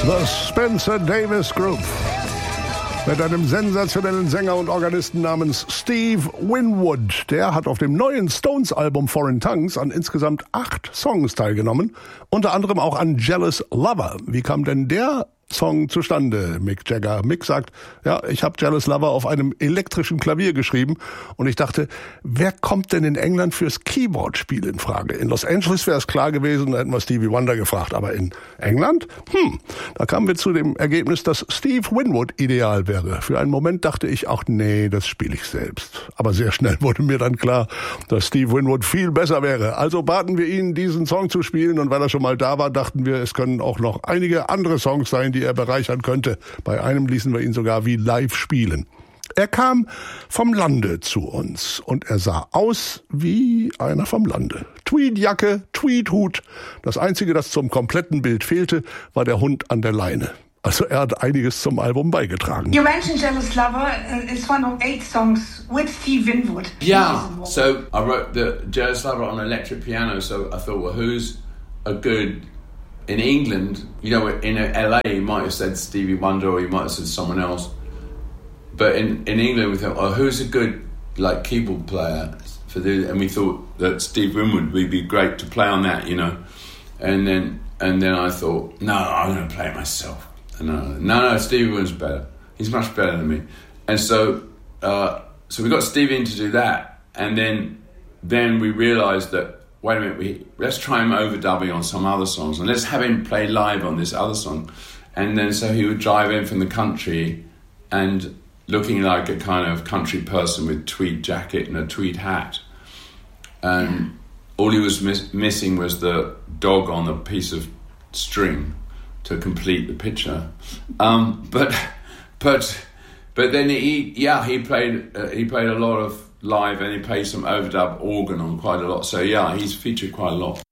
The Spencer Davis Group. Mit einem sensationellen Sänger und Organisten namens Steve Winwood. Der hat auf dem neuen Stones-Album Foreign Tongues an insgesamt 8 Songs teilgenommen. Unter anderem auch an Jealous Lover. Wie kam denn der Song zustande, Mick Jagger? Mick sagt, ja, ich habe Jealous Lover auf einem elektrischen Klavier geschrieben und ich dachte, wer kommt denn in England fürs Keyboard-Spiel in Frage? In Los Angeles wäre es klar gewesen, da hätten wir Stevie Wonder gefragt, aber in England? Da kamen wir zu dem Ergebnis, dass Steve Winwood ideal wäre. Für einen Moment dachte ich auch, nee, das spiele ich selbst. Aber sehr schnell wurde mir dann klar, dass Steve Winwood viel besser wäre. Also baten wir ihn, diesen Song zu spielen und weil er schon mal da war, dachten wir, es können auch noch einige andere Songs sein, die er bereichern könnte. Bei einem ließen wir ihn sogar wie live spielen. Er kam vom Lande zu uns und er sah aus wie einer vom Lande. Tweedjacke, Tweedhut. Das Einzige, das zum kompletten Bild fehlte, war der Hund an der Leine. Also er hat einiges zum Album beigetragen. You mentioned Jealous Lover. It's one of 8 songs with Steve Winwood. Yeah, so I wrote the Jealous Lover on electric piano, so I thought, well, who's a good... In England, you know, in LA, you might have said Stevie Wonder or you might have said someone else. But in England, we thought, oh, who's a good like keyboard player for this? And we thought that Steve Winwood would be great to play on that, you know. And then I thought, no, I'm going to play it myself. And no, Stevie Winwood's better. He's much better than me. And so we got Stevie in to do that. And then we realised that, wait a minute, let's try him overdubbing on some other songs and let's have him play live on this other song. And then so he would drive in from the country and looking like a kind of country person with tweed jacket and a tweed hat. And all he was missing was the dog on a piece of string to complete the picture. But then he played a lot of live and he played some overdub organ on quite a lot. So yeah, he's featured quite a lot.